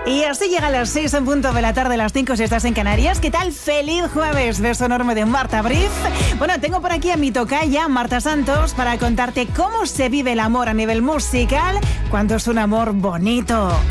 Y así llega a las 6 en punto de la tarde, las 5 si estás en Canarias. ¿Qué tal? ¡Feliz jueves! Beso enorme de Marta Briz. Bueno, tengo por aquí a mi tocaya, Marta Santos, para contarte cómo se vive el amor a nivel musical cuando es un amor bonito.